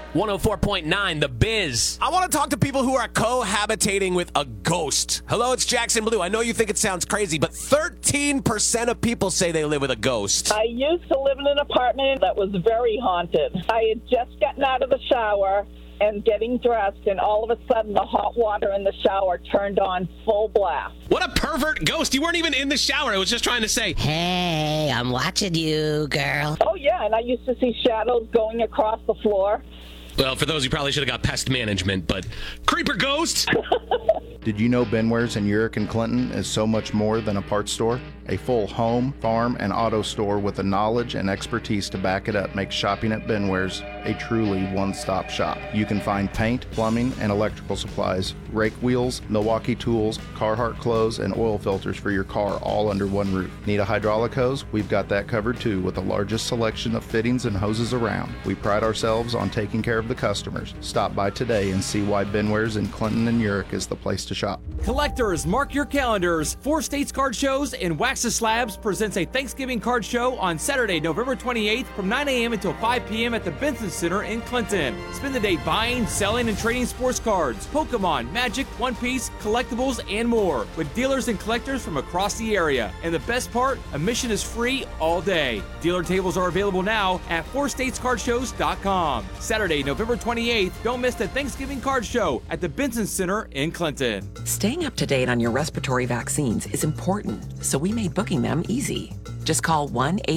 104.9, The Biz. I want to talk to people who are cohabitating with a ghost. Hello, it's Jackson Blue. I know you think it sounds crazy, but 13% of people say they live with a ghost. I used to live in an apartment that was very haunted. I had just gotten out of the shower and getting dressed, and all of a sudden the hot water in the shower turned on full blast. What a pervert ghost. You weren't even in the shower. I was just trying to say, Hey, I'm watching you, girl. Oh, yeah, and I used to see shadows going across the floor. well, for those, you probably should have got pest management, but creeper ghost. Did you know Benware's in Urick and Clinton is so much more than a parts store? A full home, farm, and auto store with the knowledge and expertise to back it up makes shopping at Benware's a truly one-stop shop. You can find paint, plumbing, and electrical supplies, rake wheels, Milwaukee tools, Carhartt clothes, and oil filters for your car all under one roof. Need a hydraulic hose? We've got that covered too with the largest selection of fittings and hoses around. We pride ourselves on taking care of the customers. Stop by today and see why Benware's in Clinton and Urick is the place to shop. Collectors, mark your calendars. 4 States Card Shows and Wax's Slabs presents a Thanksgiving card show on Saturday, November 28th from 9 a.m. until 5 p.m. at the Benson Center in Clinton. Spend the day buying, selling, and trading sports cards, Pokemon, Magic, One Piece, collectibles, and more with dealers and collectors from across the area. And the best part, admission is free all day. Dealer tables are available now at 4statescardshows.com. Saturday, November 28th, don't miss the Thanksgiving card show at the Benson Center in Clinton. Staying up to date on your respiratory vaccines is important, so we made booking them easy. Just call 1-800